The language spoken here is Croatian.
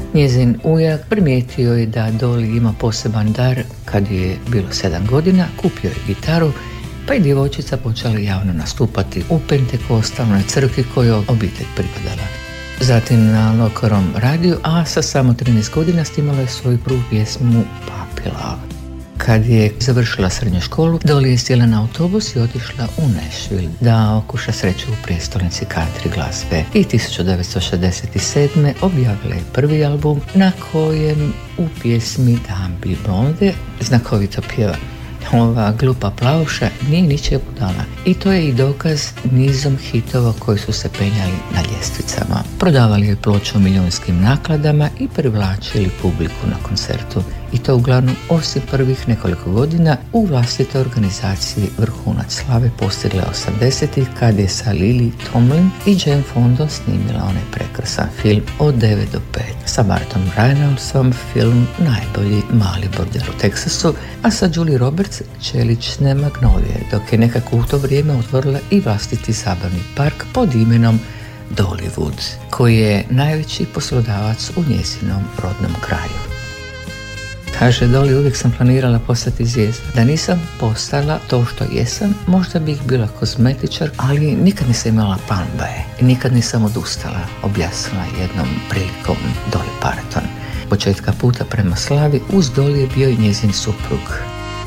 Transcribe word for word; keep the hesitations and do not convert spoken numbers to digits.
Njezin ujak primijetio je da Dolly ima poseban dar. Kad je bilo sedam godina, kupio je gitaru, pa je djevojčica počela javno nastupati u pentekostalnoj crkvi kojoj obitelj pripadala. Zatim na lokalnom radiju, a sa samo trinaest godina snimala je svoju prvu pjesmu Puppy Love. Kad je završila srednju školu, Dolly je sjela na autobus i otišla u Nashville da okuša sreću u prijestolnici country glazbe. I tisuću devetsto šezdeset sedme. objavila je prvi album na kojem u pjesmi Dambi Blonde znakovito pjeva: ova glupa plavša nije ničija budala. I to je i dokaz nizom hitova koji su se penjali na ljestvicama. Prodavali je ploču u milijunskim nakladama i privlačili publiku na koncertu. I to uglavnom osim prvih nekoliko godina u vlastitoj organizaciji vrhunac slave postigla osamdesetih kad je sa Lily Tomlin i Jane Fondom snimila onaj prekrasan film Od devet do pet. Sa Bartom Reynoldsom film Najbolji mali bordel u Teksasu, a sa Julie Roberts Čelične magnolije, dok je nekako u to vrijeme otvorila i vlastiti zabavni park pod imenom Dollywood, koji je najveći poslodavac u njezinom rodnom kraju. Kaže Dolly, uvijek sam planirala postati zvijezda. Da nisam postala to što jesam, možda bih bila kozmetičar, ali nikad nisam imala plan B. I nikad nisam odustala, objasnila jednom prilikom Dolly Parton. Početka puta prema slavi uz Dolly je bio i njezin suprug